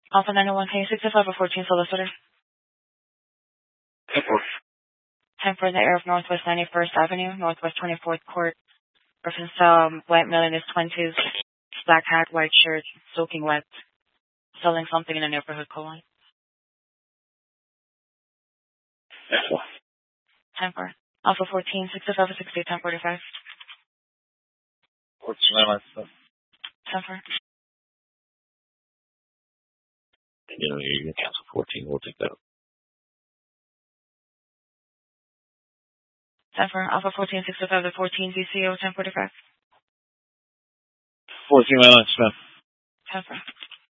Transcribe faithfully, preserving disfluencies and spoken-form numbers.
Alpha nine one, can you sixty-five or fourteen solicitor? ten for the air of Northwest ninety-first Avenue, Northwest twenty-fourth Court. Reference um, white male in his twenties, black hat, white shirt, soaking wet, selling something in the neighborhood colon. ten for Alpha fourteen, sixty-five or sixty-eight, ten forty-five. ten for You know, you're going to cancel fourteen. We'll take that. ten for Alpha fourteen, sixty-five to fourteen, V C O, ten forty-five. fourteen, my lunch, man. ten for